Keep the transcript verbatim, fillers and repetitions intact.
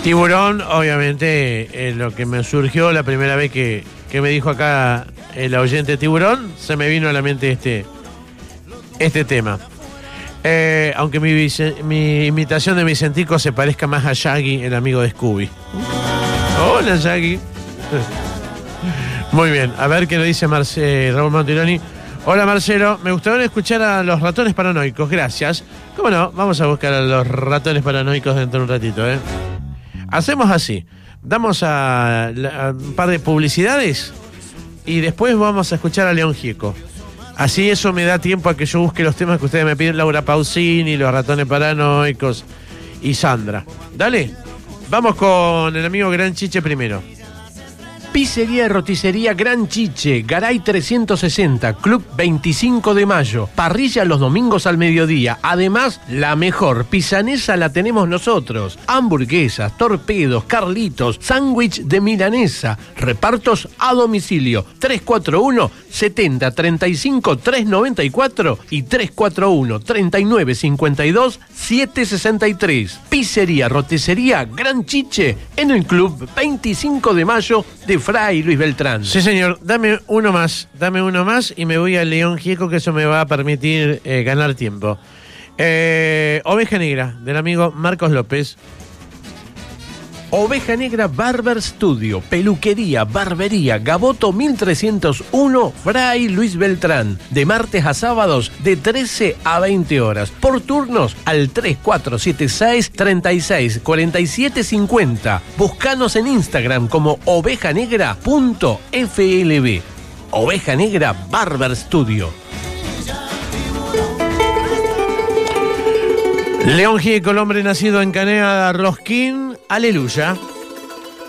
Tiburón, obviamente, eh, lo que me surgió la primera vez que, que me dijo acá el oyente Tiburón, se me vino a la mente este, este tema. Eh, aunque mi, mi imitación de Vicentico se parezca más a Shaggy, el amigo de Scooby. Hola, Shaggy. Muy bien, a ver qué le dice Marce, Raúl Montironi. Hola, Marcelo, me gustaría escuchar a los ratones paranoicos, gracias. ¿Cómo no? Vamos a buscar a los ratones paranoicos dentro de un ratito, ¿eh? Hacemos así, damos a, a un par de publicidades y después vamos a escuchar a León Gieco. Así eso me da tiempo a que yo busque los temas que ustedes me piden, Laura Pausini, los ratones paranoicos y Sandra. Dale, vamos con el amigo Gran Chiche primero. Pizzería y roticería Gran Chiche, Garay trescientos sesenta, Club veinticinco de mayo. Parrilla los domingos al mediodía. Además, la mejor pisanesa la tenemos nosotros. Hamburguesas, torpedos, carlitos, sándwich de milanesa. Repartos a domicilio. tres cuatro uno, setenta, treinta y cinco, trescientos noventa y cuatro y tres cuatro uno, treinta y nueve, cincuenta y dos, setecientos sesenta y tres. Pizzería, roticería Gran Chiche en el Club veinticinco de mayo de Fray Luis Beltrán. Sí, señor. Dame uno más. Dame uno más y me voy al León Gieco, que eso me va a permitir eh, ganar tiempo. Eh, Oveja Negra, del amigo Marcos López. Oveja Negra Barber Studio, peluquería, barbería, Gaboto mil trescientos uno, Fray Luis Beltrán. De martes a sábados de trece a veinte horas. Por turnos al tres cuatro siete seis, treinta y seis, cuarenta y siete, cincuenta. Búscanos en Instagram como oveja negra punto f l b. Oveja Negra Barber Studio. León Gieco, el hombre nacido en Canea Rosquín, aleluya.